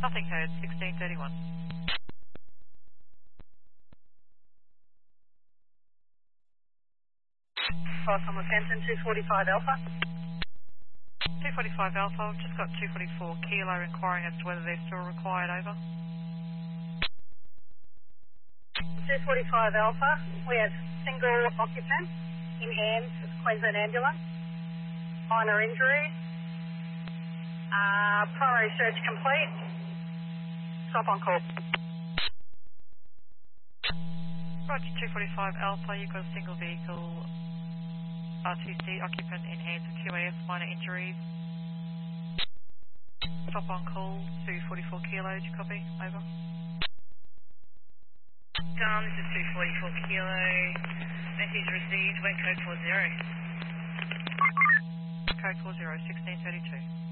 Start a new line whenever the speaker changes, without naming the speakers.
Nothing heard, 1631.
Flight from Southampton, 245 Alpha.
245 Alpha, I've just got 244 Kilo inquiring as to whether they're still required, over.
245 Alpha, we have single occupant in hands of Queensland Ambulance. Minor injuries. Primary search complete. Stop on call.
Roger, 245 Alpha, you've got a single vehicle RTC occupant in hands of QAS, minor injuries. Stop on call, 244 Kilo, do you copy? Over.
This is 244 Kilo. Message received, wet code 40.
Code 40, 1632.